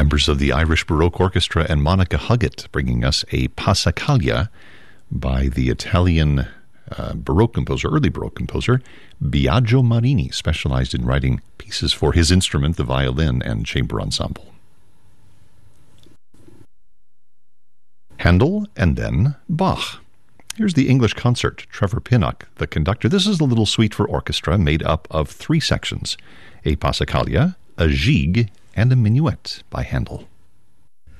Members of the Irish Baroque Orchestra and Monica Huggett bringing us a Passacaglia by the Italian early Baroque composer, Biagio Marini, specialized in writing pieces for his instrument, the violin, and chamber ensemble. Handel and then Bach. Here's the English concert, Trevor Pinnock, the conductor. This is a little suite for orchestra made up of 3 sections, a Passacaglia, a gigue, and a minuet by Handel.